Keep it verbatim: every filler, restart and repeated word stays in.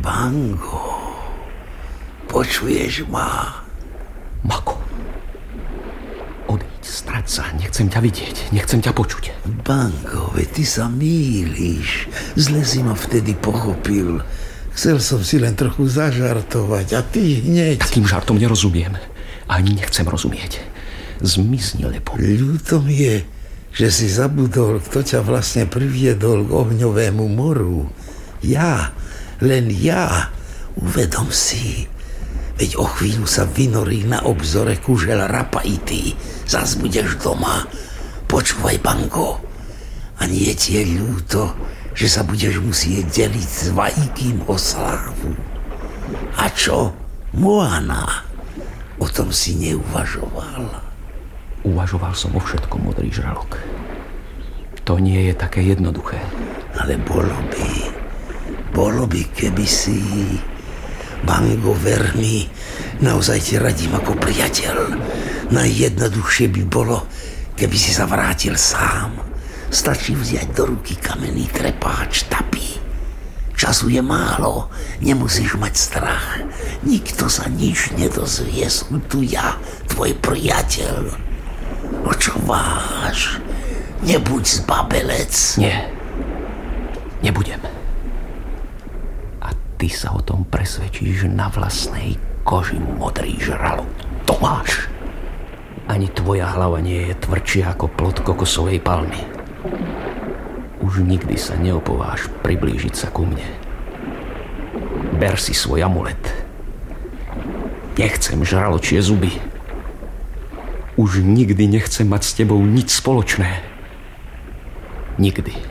Bango, počuješ ma? Mako, odíď, strať sa, nechcem ťa vidieť, nechcem ťa počuť. Bango, veď ty sa mýliš. Zle si ma vtedy pochopil. Chcel som si len trochu zažartovať a ty hneď... Takým žartom nerozumiem. Ani nechcem rozumieť. Zmizni, lebo... Ľúto mi je, že si zabudol, kto ťa vlastne priviedol k ohňovému moru. Ja, len ja. Uvedom si... Veď o chvíľu sa vynorí na obzore kužel Rapaity. Zas budeš doma. Počúvaj, Bango. A nie ti je ľúto, že sa budeš musieť deliť s Vajkým o slávu. A čo? Moana? O tom si neuvažoval. Uvažoval som o všetkom, modrý žralok. To nie je také jednoduché. Ale bolo by. Bolo by, keby si... Bango, ver mi, naozaj ti radím ako priateľ. Najjednoduchšie by bolo, keby si sa vrátil sám. Stačí vziať do ruky kamenný trepáč tapy. Času je málo, nemusíš mať strach. Nikto sa nič nedozvie, som tu ja, tvoj priateľ. O čo váš? Nebuď zbabelec. Nie, nebudem. Ty sa o tom presvedčíš na vlastnej koži, modrý žralok. To máš. Ani tvoja hlava nie je tvrdšia ako plod kokosovej palmy. Už nikdy sa neopováš priblížiť sa ku mne. Ber si svoj amulet. Nechcem žraločie zuby. Už nikdy nechcem mať s tebou nič spoločné. Nikdy.